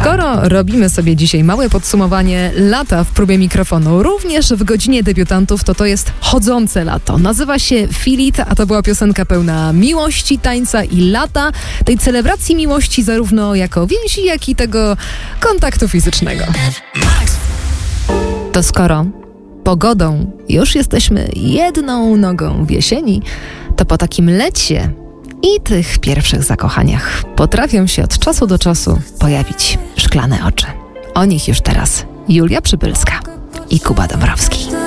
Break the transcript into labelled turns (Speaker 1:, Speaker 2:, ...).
Speaker 1: Skoro robimy sobie dzisiaj małe podsumowanie lata w próbie mikrofonu, również w godzinie debiutantów, to jest chodzące lato. Nazywa się Feel It, a to była piosenka pełna miłości, tańca i lata. Tej celebracji miłości zarówno jako więzi, jak i tego kontaktu fizycznego. To skoro pogodą już jesteśmy jedną nogą w jesieni, to po takim lecie i tych pierwszych zakochaniach potrafią się od czasu do czasu pojawić szklane oczy. O nich już teraz Julia Przybylska i Kuba Dąbrowski.